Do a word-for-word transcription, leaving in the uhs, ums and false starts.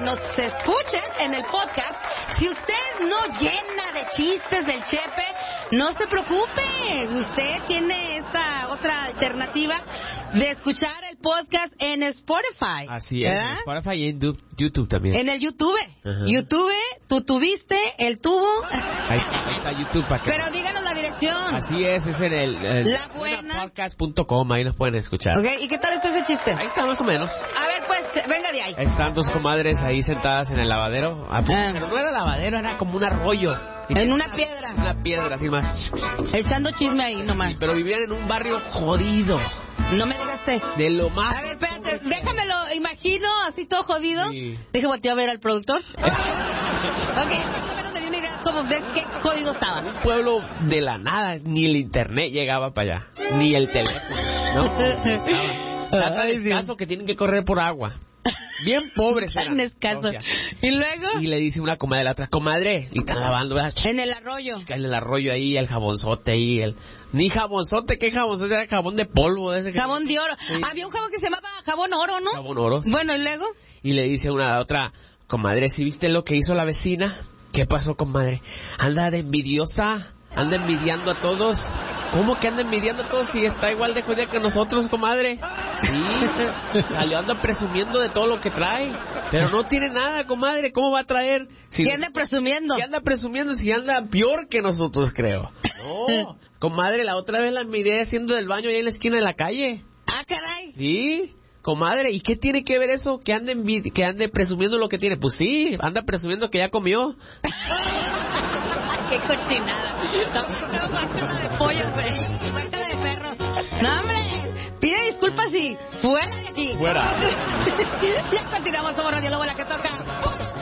nos escuchen en el podcast. Si usted no llena de chistes del Chepe, no se preocupe. Usted tiene esta otra alternativa de escuchar el podcast en Spotify. Así es, ¿verdad? en Spotify y en YouTube también. En el YouTube. Ajá. YouTube, tú tuviste, él tuvo. Ahí está, ahí está YouTube para que... Pero díganos la dirección. Así es, es en el... el La buena. podcast punto com, ahí nos pueden escuchar. Ok, ¿y qué tal está ese chiste? Ahí está más o menos. A ver, pues, venga de ahí. Están dos comadres ahí sentadas en el lavadero. Ah, pues, Ah. pero no era lavadero, era como un arroyo. Y En una piedra. Una piedra, así más. Echando chisme ahí nomás. Pero vivían en un barrio jodido. No me digas usted. De lo más... A ver, espérate, déjamelo, imagino, así todo jodido. Sí. Deje voltear a ver al productor. Ok, más o menos me dio una idea como de qué jodido estaba. Un pueblo de la nada, ni el internet llegaba para allá, ni el teléfono, ¿no? Estaba tan Ay, sí. escaso que tienen que correr por agua. Bien pobres eran. Tan escaso. O sea, Y luego, y le dice una comadre a la otra, comadre, y están lavando, ¿verdad? en el arroyo. En el arroyo ahí, el jabonzote ahí, el... Ni jabonzote, ¿qué jabonzote? Era jabón de polvo. Ese que- Jabón de oro. Sí. Había un jabón que se llamaba jabón oro, ¿no? Jabón oro. Bueno, y luego, Y le dice una a la otra, comadre, ¿sí viste lo que hizo la vecina? ¿Qué pasó, comadre? Anda de envidiosa, anda envidiando a todos. ¿Cómo que anda envidiando a todos si está igual de jodida que nosotros, comadre? Sí, salió anda presumiendo de todo lo que trae, pero no tiene nada, comadre. ¿Cómo va a traer? Si ¿qué anda presumiendo? ¿Qué anda presumiendo si anda peor que nosotros, creo? No, comadre, la otra vez la miré haciendo del baño ahí en la esquina de la calle. Ah, caray. Sí, comadre, ¿y qué tiene que ver eso? Que ande, envi- que ande presumiendo lo que tiene. Pues sí, anda presumiendo que ya comió. Qué cochinada. No, guácala de pollo, güey. Guácala de perro. No, hombre. Pide disculpas y fuera de aquí. Fuera. Ya continuamos, somos Radio Lobo, la que toca.